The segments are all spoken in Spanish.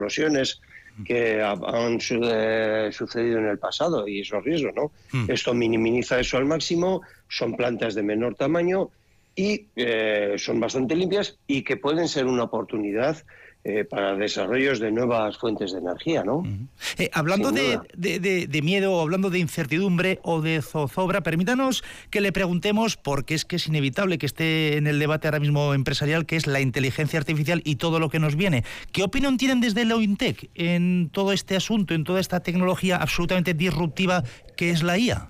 explosiones que han sucedido en el pasado y esos riesgos, ¿no? Esto minimiza eso al máximo, son plantas de menor tamaño y son bastante limpias y que pueden ser una oportunidad para desarrollos de nuevas fuentes de energía, ¿no? Hablando de miedo, o hablando de incertidumbre o de zozobra, permítanos que le preguntemos, porque es que es inevitable que esté en el debate ahora mismo empresarial, que es la inteligencia artificial y todo lo que nos viene. ¿Qué opinión tienen desde el OINTEC en todo este asunto, en toda esta tecnología absolutamente disruptiva que es la IA?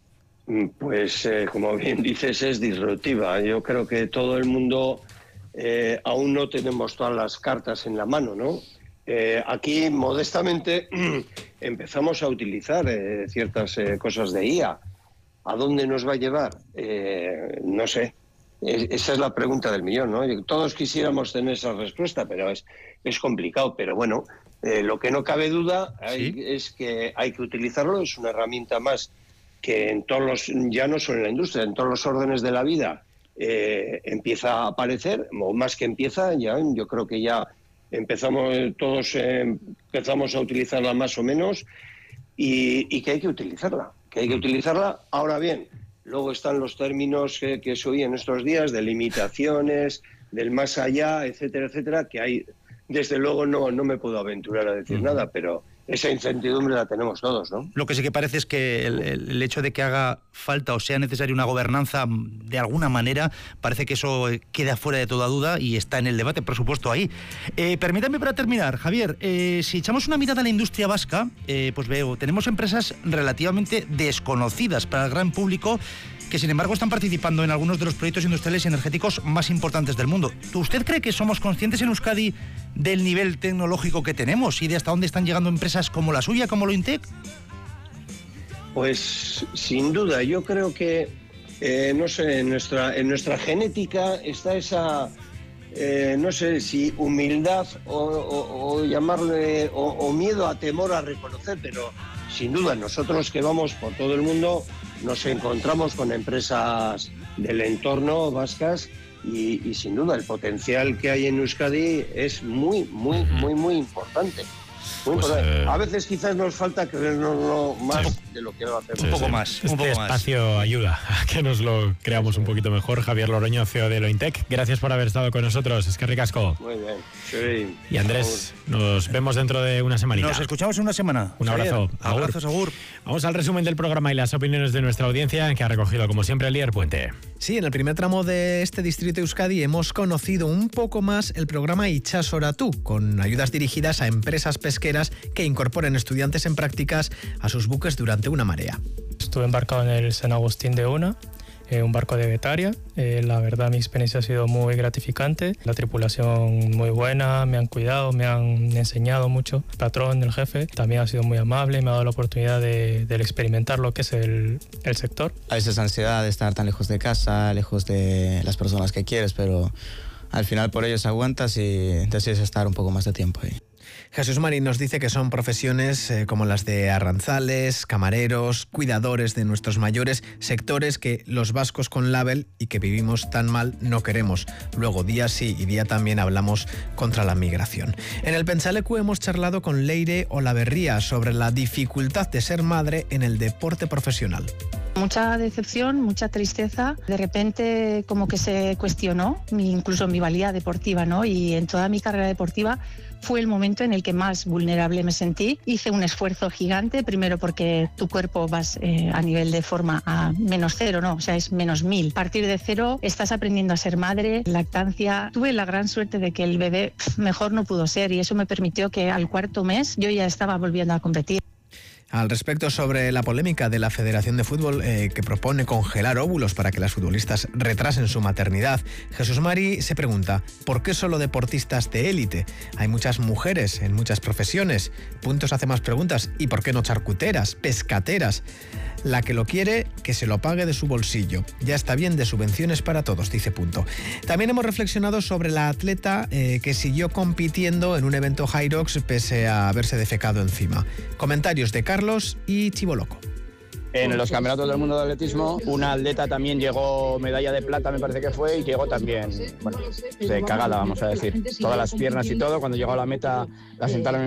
Pues, como bien dices, es disruptiva. Yo creo que todo el mundo... aún no tenemos todas las cartas en la mano, ¿no? Aquí, modestamente, empezamos a utilizar ciertas cosas de IA. ¿A dónde nos va a llevar? No sé. Esa es la pregunta del millón, ¿no? Todos quisiéramos tener esa respuesta, pero es complicado. Pero bueno, lo que no cabe duda es que hay que utilizarlo. Es una herramienta más que en todos los, ya no solo en la industria, en todos los órdenes de la vida, empieza a aparecer, o más que empieza, ya yo creo que ya todos empezamos a utilizarla más o menos y que hay que utilizarla, Ahora bien, luego están los términos que se oyen estos días de limitaciones, del más allá, etcétera, etcétera, que hay, desde luego no me puedo aventurar a decir nada, pero esa incertidumbre la tenemos todos, ¿no? Lo que sí que parece es que el hecho de que haga falta o sea necesaria una gobernanza de alguna manera, parece que eso queda fuera de toda duda y está en el debate, por supuesto, ahí. Permítame para terminar, Javier, si echamos una mirada a la industria vasca, pues tenemos empresas relativamente desconocidas para el gran público que sin embargo están participando en algunos de los proyectos industriales y energéticos más importantes del mundo. ¿Usted cree que somos conscientes en Euskadi del nivel tecnológico que tenemos y de hasta dónde están llegando empresas como la suya, como OINTEC? Pues sin duda, yo creo que, no sé, en nuestra genética está esa, no sé si humildad o llamarle, o miedo a temor a reconocer, pero sin duda nosotros que vamos por todo el mundo nos encontramos con empresas del entorno vascas y sin duda el potencial que hay en Euskadi es muy importante. A veces quizás nos falta creernoslo más de lo que lo hacemos. Un poco más. Este espacio ayuda a que nos lo creamos un poquito mejor. Javier Loroño, CEO de OINTEC, gracias por haber estado con nosotros. Es que ricasco. Muy bien. Sí. Y Andrés, nos vemos dentro de una semanita. Nos escuchamos en una semana. Un abrazo. Abrazos, agur. Vamos al resumen del programa y las opiniones de nuestra audiencia, que ha recogido, como siempre, Lier Puente. Sí, en el primer tramo de este distrito Euskadi hemos conocido un poco más el programa Itxasoratu, con ayudas dirigidas a empresas pesqueras que incorporen estudiantes en prácticas a sus buques durante una marea. Estuve embarcado en el San Agustín de Una, un barco de Getaria. La verdad, mi experiencia ha sido muy gratificante. La tripulación muy buena, me han cuidado, me han enseñado mucho. El patrón, el jefe, también ha sido muy amable, me ha dado la oportunidad de experimentar lo que es el sector. A veces ansiedad de estar tan lejos de casa, lejos de las personas que quieres, pero al final por ellos aguantas y decides estar un poco más de tiempo ahí. Jesús Marín nos dice que son profesiones como las de arranzales, camareros, cuidadores de nuestros mayores, sectores que los vascos con label y que vivimos tan mal no queremos. Luego, día sí y día también hablamos contra la migración. En el Pentsaleku hemos charlado con Leire Olaverría sobre la dificultad de ser madre en el deporte profesional. Mucha decepción, mucha tristeza. De repente como que se cuestionó incluso mi valía deportiva, ¿no? Y en toda mi carrera deportiva fue el momento en el que más vulnerable me sentí. Hice un esfuerzo gigante, primero porque tu cuerpo vas a nivel de forma a -0, ¿no? O sea, es -1000. A partir de 0 estás aprendiendo a ser madre, lactancia. Tuve la gran suerte de que el bebé mejor no pudo ser y eso me permitió que al 4.º mes yo ya estaba volviendo a competir. Al respecto, sobre la polémica de la Federación de Fútbol que propone congelar óvulos para que las futbolistas retrasen su maternidad, Jesús Mari se pregunta, ¿por qué solo deportistas de élite? Hay muchas mujeres en muchas profesiones. Puntos hace más preguntas. ¿Y por qué no charcuteras, pescateras? La que lo quiere, que se lo pague de su bolsillo. Ya está bien de subvenciones para todos, dice Punto. También hemos reflexionado sobre la atleta que siguió compitiendo en un evento Hyrox pese a haberse defecado encima. Comentarios de Carlos y Chivoloco. En los campeonatos del mundo de atletismo, una atleta también llegó medalla de plata, me parece que fue, y llegó también, bueno, de cagada, vamos a decir. Todas las piernas y todo, cuando llegó a la meta la sentaron